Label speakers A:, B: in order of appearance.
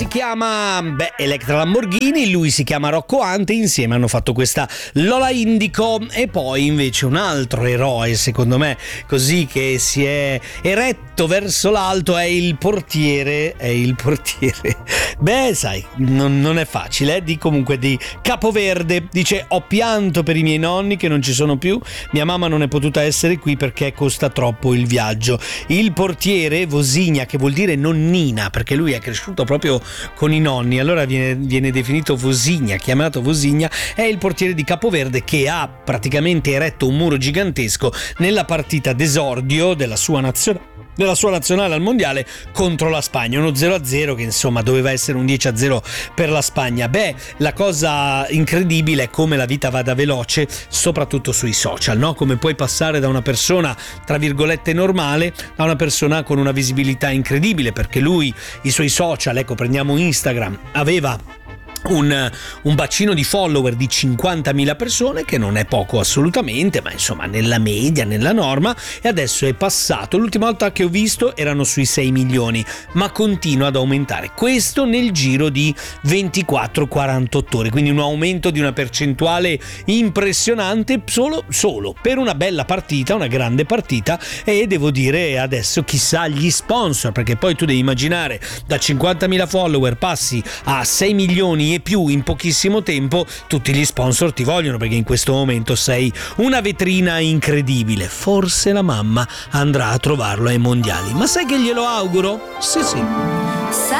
A: Si chiama Electra Lamborghini, lui si chiama Rocco Hunt, insieme hanno fatto questa Lola Indico. E poi invece un altro eroe, secondo me, così che si è eretto verso l'alto, è il portiere. Beh, sai, non è facile, di Capoverde. Dice: ho pianto per i miei nonni che non ci sono più, mia mamma non è potuta essere qui perché costa troppo il viaggio. Il portiere Vosigna, che vuol dire nonnina, perché lui è cresciuto proprio con i nonni, allora viene definito Vosigna, chiamato Vosigna, è il portiere di Capoverde, che ha praticamente eretto un muro gigantesco nella partita d'esordio della sua nazionale al mondiale contro la Spagna, uno 0-0 che insomma doveva essere un 10-0 per la Spagna. La cosa incredibile è come la vita vada veloce, soprattutto sui social, no? Come puoi passare da una persona tra virgolette normale a una persona con una visibilità incredibile, perché lui, i suoi social, ecco, prendiamo Instagram, aveva un bacino di follower di 50.000 persone, che non è poco assolutamente, ma insomma nella media, nella norma, e adesso è passato, l'ultima volta che ho visto erano sui 6 milioni, ma continua ad aumentare, questo nel giro di 24-48 ore, quindi un aumento di una percentuale impressionante solo per una bella partita, una grande partita. E devo dire, adesso chissà gli sponsor, perché poi tu devi immaginare, da 50.000 follower passi a 6 milioni e più in pochissimo tempo, tutti gli sponsor ti vogliono, perché in questo momento sei una vetrina incredibile. Forse la mamma andrà a trovarlo ai mondiali, ma sai che glielo auguro? Sì.